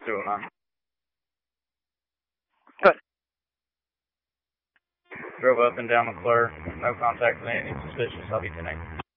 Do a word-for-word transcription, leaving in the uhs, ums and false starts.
two oh nine. Good. Drove up and down McClure. No contact with anything suspicious. I'll be ten eight.